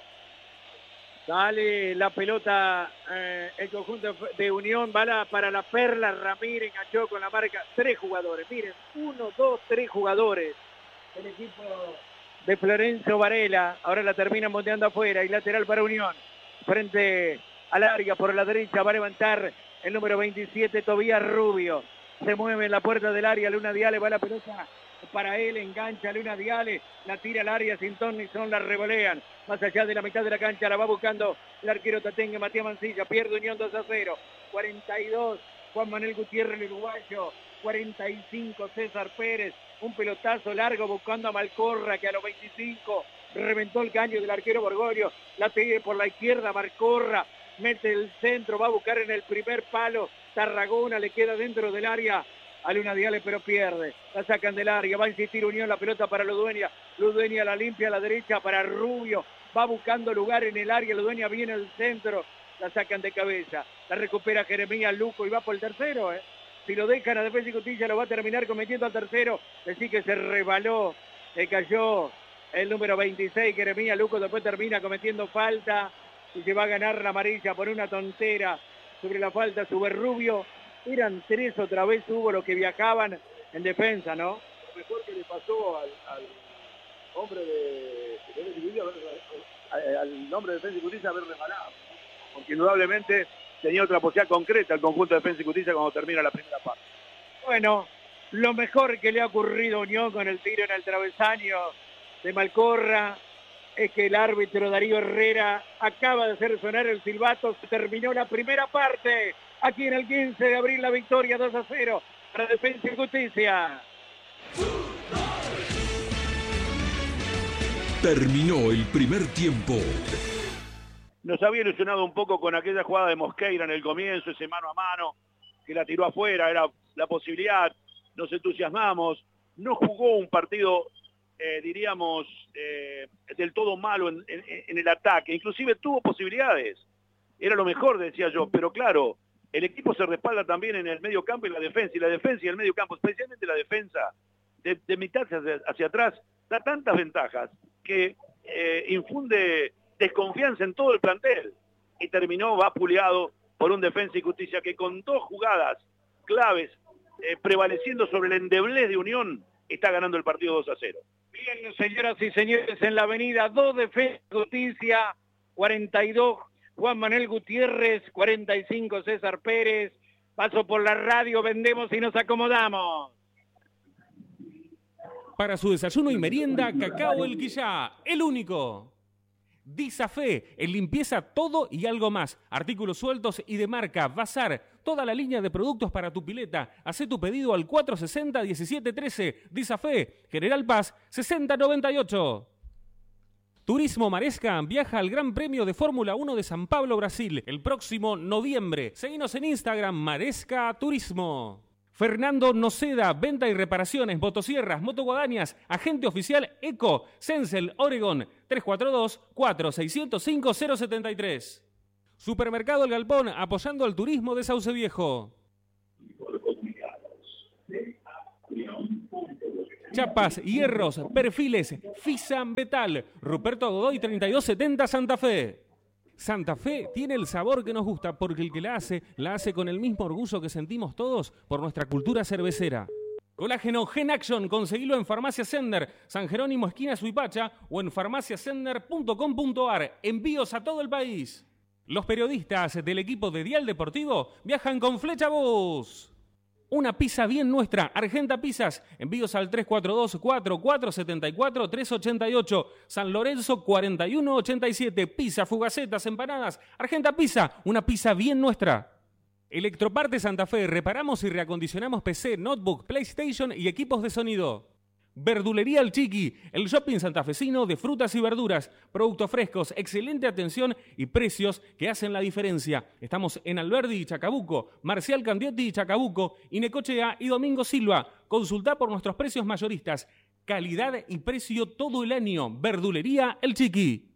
F: Sale la pelota, eh, el conjunto de Unión, bala para la Perla Ramírez, enganchó con la marca. Tres jugadores, miren, uno, dos, tres jugadores. El equipo de Florencio Varela, ahora la termina monteando afuera y lateral para Unión. Frente al área por la derecha va a levantar el número veintisiete, Tobías Rubio. Se mueve en la puerta del área, Luna Diale, va la pelota para él, engancha Luna Diale, la tira al área sin ton ni son, la revolean. Más allá de la mitad de la cancha, la va buscando el arquero Tatengue, Matías Mancilla, pierde Unión dos a cero. cuarenta y dos, Juan Manuel Gutiérrez, el uruguayo. cuarenta y cinco, César Pérez. Un pelotazo largo buscando a Malcorra, que a los veinticinco reventó el caño del arquero Borgoglio. La pide por la izquierda, Malcorra. Mete el centro, va a buscar en el primer palo. Tarragona le queda dentro del área a Luna Diale, pero pierde. La sacan del área, va a insistir Unión, la pelota para Ludueña. Ludueña la limpia a la derecha para Rubio. Va buscando lugar en el área, Ludueña viene al centro. La sacan de cabeza. La recupera Jeremías Luco y va por el tercero, ¿eh? Si lo dejan a Defensa y Justicia lo va a terminar cometiendo al tercero. Decir que se rebaló, le cayó el número veintiséis, Jeremías Luco, después termina cometiendo falta y se va a ganar la amarilla por una tontera sobre la falta, sube Rubio. Eran tres otra vez, Hugo, los que viajaban en defensa, ¿no?
C: Lo mejor que le pasó al, al hombre de, de, de al nombre de Defensa y Justicia haber regalado, porque indudablemente tenía otra posibilidad concreta el conjunto de Defensa y Justicia cuando termina la primera parte.
F: Bueno, lo mejor que le ha ocurrido a Unión con el tiro en el travesaño de Malcorra es que el árbitro Darío Herrera acaba de hacer sonar el silbato. Se terminó la primera parte. Aquí en el quince de abril la victoria dos a cero para Defensa y Justicia.
G: Terminó el primer tiempo.
C: Nos había ilusionado un poco con aquella jugada de Mosqueira en el comienzo, ese mano a mano, que la tiró afuera, era la posibilidad, nos entusiasmamos, no jugó un partido, eh, diríamos, eh, del todo malo en, en, en el ataque, inclusive tuvo posibilidades, era lo mejor, decía yo, pero claro, el equipo se respalda también en el medio campo y la defensa, y la defensa y el medio campo, especialmente la defensa, de, de mitad hacia, hacia atrás, da tantas ventajas que eh, infunde desconfianza en todo el plantel y terminó vapuleado por un Defensa y Justicia que con dos jugadas claves eh, prevaleciendo sobre el endeblez de Unión está ganando el partido dos a cero.
F: Bien, señoras y señores, en la avenida dos Defensa y Justicia, cuarenta y dos Juan Manuel Gutiérrez, cuarenta y cinco César Pérez. Paso por la radio, vendemos y nos acomodamos.
B: Para su desayuno y merienda, Cacao El Quillá, el único. Disafé, en limpieza todo y algo más. Artículos sueltos y de marca, bazar, toda la línea de productos para tu pileta. Hacé tu pedido al cuatro sesenta, diecisiete trece. Disafé, General Paz, sesenta noventa y ocho. Turismo Maresca viaja al Gran Premio de Fórmula uno de San Pablo, Brasil, el próximo noviembre. Seguinos en Instagram, Maresca Turismo. Fernando Noceda, venta y reparaciones, motosierras, motoguadañas, agente oficial Eco, Sensel, Oregon, tres cuatro dos, cuatro seis cero cinco, cero siete tres. Supermercado El Galpón, apoyando al turismo de Sauce Viejo. Chapas, hierros, perfiles, Fisa Metal, Ruperto Godoy treinta y dos setenta Santa Fe. Santa Fe tiene el sabor que nos gusta porque el que la hace, la hace con el mismo orgullo que sentimos todos por nuestra cultura cervecera. Colágeno Gen Action, conseguilo en Farmacia Sender, San Jerónimo esquina Suipacha o en farmacia sender punto com punto ar. Envíos a todo el país. Los periodistas del equipo de Dial Deportivo viajan con Flecha Bus. Una pizza bien nuestra, Argenta Pizzas, envíos al tres cuatro dos, cuatro cuatro siete cuatro, tres ocho ocho, San Lorenzo cuarenta y uno ochenta y siete, pizza, fugacetas, empanadas, Argenta Pizza, una pizza bien nuestra. Electroparte Santa Fe, reparamos y reacondicionamos P C, notebook, PlayStation y equipos de sonido. Verdulería El Chiqui, el shopping santafesino de frutas y verduras, productos frescos, excelente atención y precios que hacen la diferencia. Estamos en Alberdi y Chacabuco, Marcial Candiotti y Chacabuco, Inecochea y Domingo Silva. Consultá por nuestros precios mayoristas. Calidad y precio todo el año. Verdulería El Chiqui.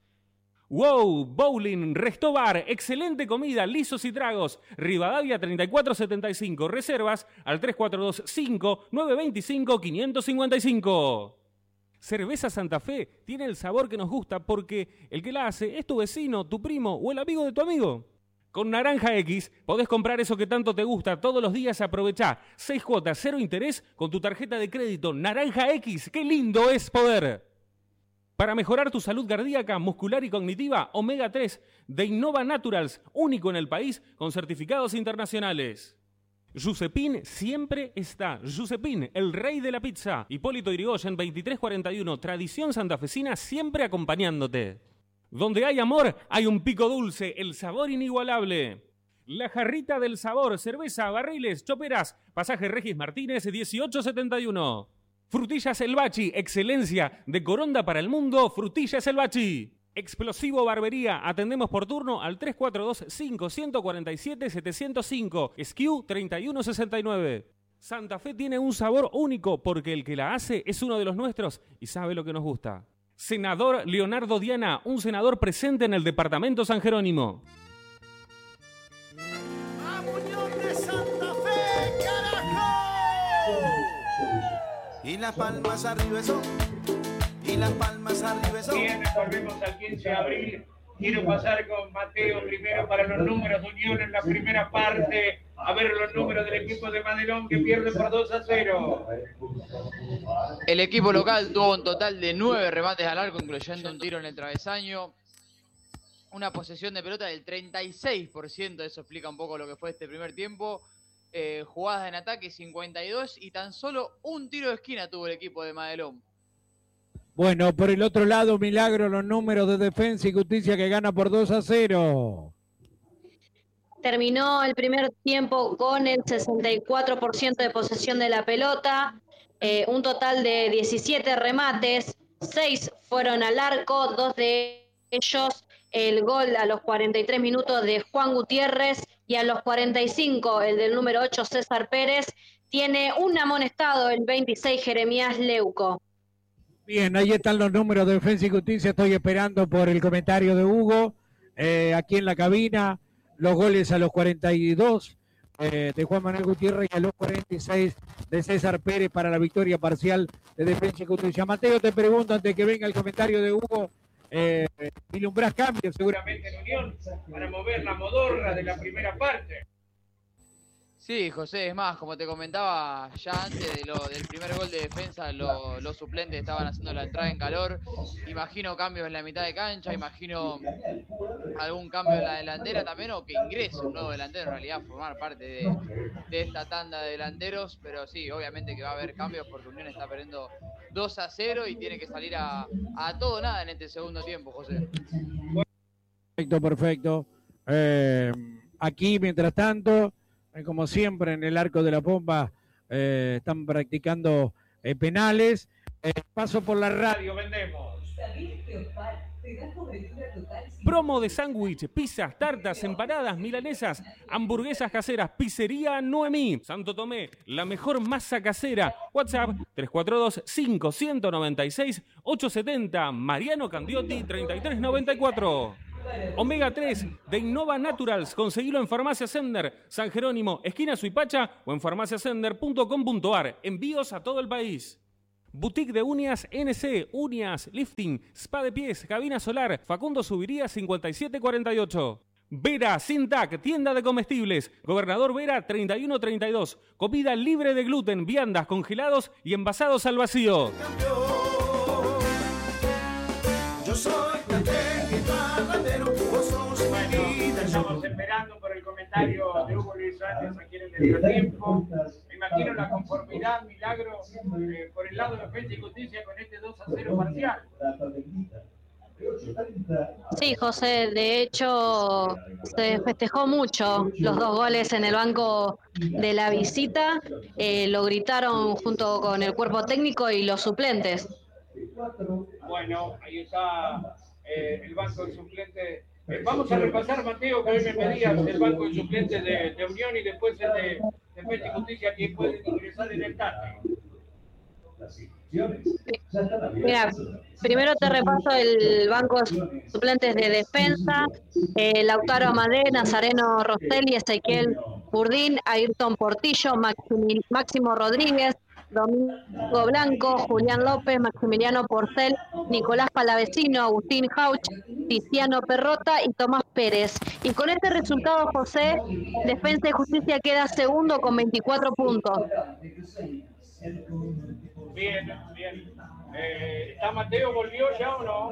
B: Wow, Bowling, Restobar, excelente comida, lisos y tragos. Rivadavia treinta y cuatro setenta y cinco, reservas al tres cuatro dos, cinco nueve dos cinco, cinco cinco cinco. Cerveza Santa Fe tiene el sabor que nos gusta porque el que la hace es tu vecino, tu primo o el amigo de tu amigo. Con Naranja X podés comprar eso que tanto te gusta todos los días. Aprovechá seis cuotas, cero interés con tu tarjeta de crédito. Naranja X, qué lindo es poder. Para mejorar tu salud cardíaca, muscular y cognitiva, Omega tres de Innova Naturals, único en el país con certificados internacionales. Giuseppin siempre está. Giuseppin, el rey de la pizza. Hipólito Yrigoyen, veintitrés cuarenta y uno, tradición santafesina siempre acompañándote. Donde hay amor, hay un pico dulce, el sabor inigualable. La Jarrita del Sabor, cerveza, barriles, choperas, pasaje Regis Martínez, dieciocho setenta y uno. Frutillas El Bachi, excelencia de Coronda para el mundo, Frutillas El Bachi. Explosivo Barbería, atendemos por turno al tres cuatro dos, cinco cuatro siete, siete cero cinco, S K U treinta y uno sesenta y nueve. Santa Fe tiene un sabor único porque el que la hace es uno de los nuestros y sabe lo que nos gusta. Senador Leonardo Diana, un senador presente en el departamento San Jerónimo.
I: Y las palmas arriba eso, y las palmas arriba eso.
F: Bien, volvemos al quince de abril. Quiero pasar con Mateo primero para los números de Unión en la primera parte. A ver los números del equipo de Madelón que pierde por dos a cero.
D: El equipo local tuvo un total de nueve remates al arco, incluyendo un tiro en el travesaño. Una posesión de pelota del treinta y seis por ciento, eso explica un poco lo que fue este primer tiempo. Eh, jugadas en ataque cincuenta y dos y tan solo un tiro de esquina tuvo el equipo de Madelón.
A: Bueno, por el otro lado, Milagro, los números de Defensa y Justicia que gana por dos a cero.
E: Terminó el primer tiempo con el sesenta y cuatro por ciento de posesión de la pelota, eh, un total de diecisiete remates, seis fueron al arco, dos de ellos el gol a los cuarenta y tres minutos de Juan Gutiérrez y a los cuarenta y cinco el del número ocho César Pérez. Tiene un amonestado el veintiséis Jeremías Leuco.
A: Bien, ahí están los números de Defensa y Justicia. Estoy esperando por el comentario de Hugo eh, aquí en la cabina. Los goles a los cuarenta y dos eh, de Juan Manuel Gutiérrez y a los cuarenta y seis de César Pérez para la victoria parcial de Defensa y Justicia. Mateo, te pregunto antes que venga el comentario de Hugo, eh, ¿vislumbrás cambios seguramente
F: en Unión para mover la modorra de la primera parte?
D: Sí, José, es más, como te comentaba ya antes de lo, del primer gol de Defensa, lo, los suplentes estaban haciendo la entrada en calor. Imagino cambios en la mitad de cancha, imagino algún cambio en la delantera también, o que ingrese un nuevo delantero en realidad a formar parte de, de esta tanda de delanteros. Pero sí, obviamente que va a haber cambios porque Unión está perdiendo dos a cero y tiene que salir a, a todo nada en este segundo tiempo, José.
A: Perfecto, perfecto. Eh, aquí, mientras tanto, eh, como siempre, en el Arco de la Pompa eh, están practicando eh, penales. Eh, paso por la radio, vendemos.
B: Promo de sándwich, pizzas, tartas, empanadas, milanesas, hamburguesas caseras, pizzería Noemí, Santo Tomé, la mejor masa casera. WhatsApp tres cuatro dos, cinco nueve seis, ocho siete cero, Mariano Candiotti treinta y tres noventa y cuatro. Omega tres de Innova Naturals, conseguilo en Farmacia Sender, San Jerónimo, esquina Suipacha o en farmacia sender punto com punto ar. Envíos a todo el país. Boutique de uñas N C, uñas, lifting, spa de pies, cabina solar, Facundo Subiría cincuenta y siete cuarenta y ocho. Vera Sintac, tienda de comestibles, Gobernador Vera treinta y uno treinta y dos. Comida libre de gluten, viandas, congelados y envasados al vacío.
H: Yo soy
F: bueno, estamos esperando por el comentario de Hugo Luis Sánchez aquí en el entretiempo. Me imagino la conformidad, milagro, eh, por el lado de Defensa y Justicia con este dos a cero parcial.
E: Sí, José, de hecho se festejó mucho los dos goles en el banco de la visita, eh, lo gritaron junto con el cuerpo técnico y los suplentes.
F: Bueno, ahí está eh, el banco de suplentes. Eh, vamos a repasar, Mateo, que hoy me pedías el banco de suplentes de, de Unión y después el de Defensa y Justicia, que pueden ingresar en el TATE.
E: Mira, primero te repaso el banco de suplentes de defensa. eh, Lautaro Amadé, Nazareno Rostelli, Ezequiel Burdín, Ayrton Portillo, Maximi, Máximo Rodríguez, Domingo Blanco, Julián López, Maximiliano Porcel, Nicolás Palavecino, Agustín Jauch, Tiziano Perrota y Tomás Pérez. Y con este resultado, José, Defensa y Justicia queda segundo con veinticuatro puntos.
F: Bien, bien. Eh, ¿Está Mateo? ¿Volvió ya o no?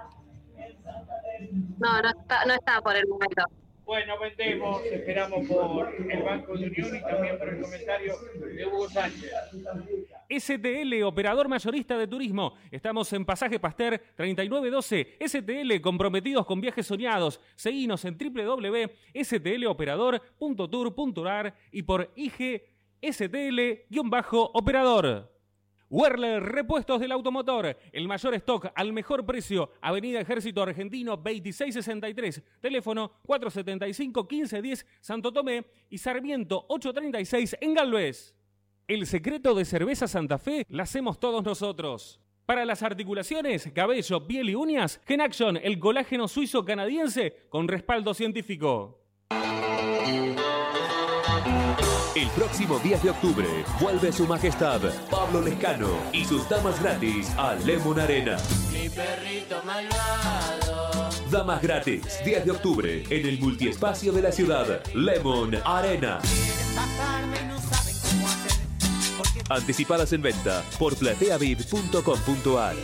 E: No, no está, no está por el momento.
F: Bueno, vendemos, esperamos por el Banco de Unión y también por el comentario de Hugo Sánchez.
B: S T L, operador mayorista de turismo. Estamos en Pasaje Pasteur treinta y nueve doce. S T L, comprometidos con viajes soñados. Seguinos en doble u doble u doble u punto s t l operador punto tour punto ar y por I G S T L-operador. Werler Repuestos del Automotor, el mayor stock al mejor precio. Avenida Ejército Argentino veintiséis sesenta y tres, teléfono cuatro setenta y cinco, quince diez, Santo Tomé y Sarmiento ochocientos treinta y seis en Galvez. El secreto de Cerveza Santa Fe la hacemos todos nosotros. Para las articulaciones, cabello, piel y uñas, Genaction, el colágeno suizo canadiense con respaldo científico.
G: El próximo diez de octubre vuelve su majestad Pablo Lescano y sus damas gratis a Lemon Arena.
H: Mi perrito malvado.
G: Damas gratis, diez de octubre en el multiespacio de la ciudad, Lemon Arena. Anticipadas en venta por platea vid punto com punto ar.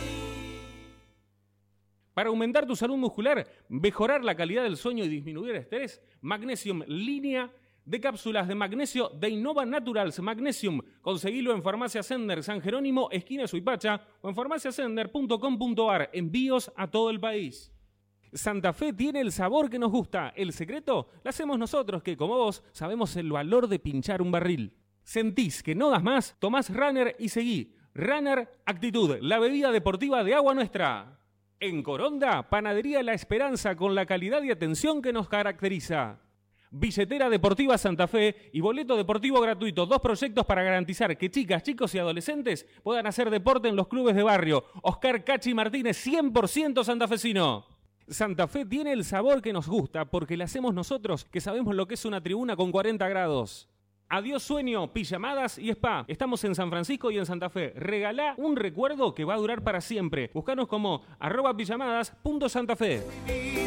B: Para aumentar tu salud muscular, mejorar la calidad del sueño y disminuir el estrés, Magnesium Línea de cápsulas de magnesio de Innova Naturals Magnesium. Conseguilo en Farmacia Sender, San Jerónimo, esquina Suipacha o en farmacia sender punto com punto ar. Envíos a todo el país. Santa Fe tiene el sabor que nos gusta. El secreto lo hacemos nosotros, que como vos sabemos el valor de pinchar un barril. ¿Sentís que no das más? Tomás Runner y seguí. Runner Actitud, la bebida deportiva de agua nuestra. En Coronda, Panadería La Esperanza con la calidad y atención que nos caracteriza. Billetera Deportiva Santa Fe y boleto deportivo gratuito. Dos proyectos para garantizar que chicas, chicos y adolescentes puedan hacer deporte en los clubes de barrio. Oscar Cachi Martínez, cien por ciento santafesino. Santa Fe tiene el sabor que nos gusta porque la hacemos nosotros, que sabemos lo que es una tribuna con cuarenta grados. Adiós sueño, pijamadas y spa. Estamos en San Francisco y en Santa Fe. Regalá un recuerdo que va a durar para siempre. Búscanos como arroba pijamadas punto santafe.